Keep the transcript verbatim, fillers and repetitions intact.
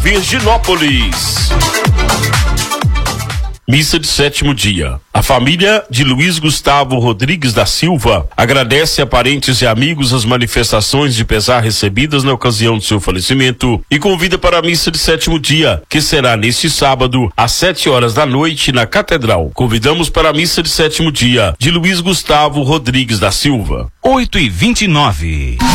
Virginópolis. Missa de sétimo dia. A família de Luiz Gustavo Rodrigues da Silva agradece a parentes e amigos as manifestações de pesar recebidas na ocasião do seu falecimento e convida para a missa de sétimo dia, que será neste sábado, às sete horas da noite, na Catedral. Convidamos para a missa de sétimo dia de Luiz Gustavo Rodrigues da Silva. oito e vinte e nove.